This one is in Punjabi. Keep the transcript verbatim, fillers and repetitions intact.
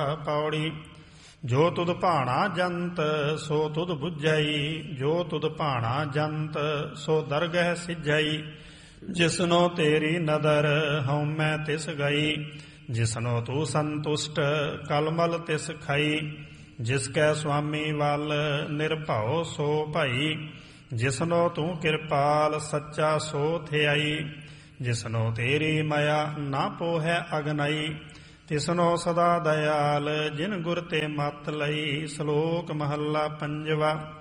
ਪੌੜੀ। ਜੋ ਤੁਧ ਭਾਣਾ ਜੰਤ ਸੋ ਤੁਧ ਬੁੱਝਈ, ਜੋ ਤੁਧ ਭਾਣਾ ਜੰਤ ਸੋ ਦਰਗਹਿ ਸਿੱਝਈ। ਜਿਸਨੋ ਤੇਰੀ ਨਦਰ ਹਉਮੈ ਤਿਸ ਗਈ, ਜਿਸਨੋ ਤੂੰ ਸੰਤੁਸ਼ਟ ਕਲਮਲ ਤਿਸ ਖਾਈ। ਜਿਸ ਕੈ ਸੁਆਮੀ ਵੱਲ ਨਿਰਭਉ ਸੋ ਭਾਈ, ਜਿਸਨੋ ਤੂੰ ਕਿਰਪਾਲ ਸੱਚਾ ਸੋ ਥਿਆਈ। ਜਿਸਨੋ ਤੇਰੀ ਮਾਇਆ ਨਾ ਪੋਹੈ ਅਗਨਾਈ, ਤਿਸਨੋ ਸਦਾ ਦਇਆਲ ਜਿਨ ਗੁਰ ਤੇ ਮਤ ਲਈ। ਸ਼ਲੋਕ ਮਹੱਲਾ ਪੰਜਵਾ।